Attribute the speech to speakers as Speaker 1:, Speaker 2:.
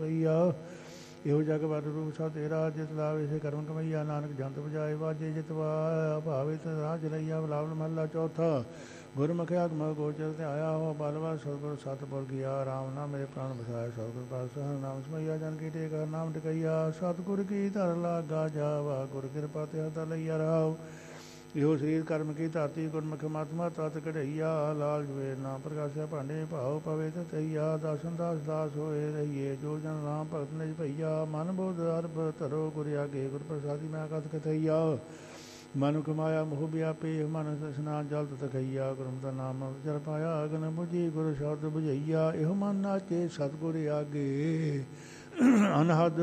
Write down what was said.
Speaker 1: ਭਈਆ ਇਹੋ ਜਗ ਵਰ ਰੂਪ ਸਾ ਤੇਰਾ ਜਿਤ ਲਾਵੇ ਸੇ ਕਰਮ ਕਮਈਆ ਨਾਨਕ ਜੰਤ ਬਜਾਏ ਵਾਜੇ ਜਿਤਵਾ ਭਾਵੇ ਤੇ ਰਾਜ ਲਈਆ ਬਲਾਵਲ ਮਹਲਾ ਚੌਥਾ ਗੁਰਮੁਖ ਆਤਮਾ ਗੋਚਰ ਤੇ ਆਇਆ ਹੋ ਬਲਵਾ ਸਤਿਗੁਰ ਸਤਿਪੁਰ ਗਿਆ ਰਾਮ ਨਾਮ ਮੇਰੇ ਪ੍ਰਾਣ ਬਸਾਇਆ ਸਤਿਗੁਰ ਪਾਤਸ਼ਾਹ ਨਾਮ ਸਮਈਆ ਜਨ ਕੀ ਟੇਕ ਨਾਮ ਟਿਕਈਆ ਸਤਿਗੁਰ ਕੀ ਧਰ ਲਾਗਾ ਜਾਵਾ ਗੁਰ ਕਿਰਪਾ ਤੇ ਹਤਾ ਲਈਆ ਰਾਵ ਇਹੋ ਸਰੀਰ ਕਰਮ ਕੀ ਧਰਤੀ ਗੁਰਮੁਖ ਮਾਤਮਾ ਤਤ ਕਢਈਆ ਲਾਲ ਜਵੇਰ ਨਾਮ ਪ੍ਰਕਾਸ਼ਿਆ ਭਾਂਡੇ ਭਾਉ ਪਵੇ ਤੇ ਤਈਆ ਦਾਸਨ ਦਾਸ ਦਾਸ ਹੋਏ ਰਹੀਏ ਜੋ ਜਨ ਰਾਮ ਭਗਤ ਨਿਜ ਭਈਆ ਮਨ ਬੋਧ ਅਰਬ ਧਰੋ ਗੁਰ ਆਗੇ ਗੁਰ ਪ੍ਰਸਾਦੀ ਮੈਂ ਕਥ ਕਥਈਆ ਮਨੁ ਕਮਾਇਆ ਮੋਹ ਵਿਆਪੀ ਮਨ ਇਸ਼ਨਾਨ ਜਲ ਤਖਈਆ ਗੁਰਮ ਦਾ ਨਾਮ ਜਲ ਪਾਇਆ ਅਗਨ ਬੁਝੀ ਗੁਰ ਸ਼ਬਦ ਬੁਝਈਆ ਇਹੋ ਮਨ ਨਾਚੇ ਸਤਿਗੁਰ ਆਗੇ ਅਨਹਦ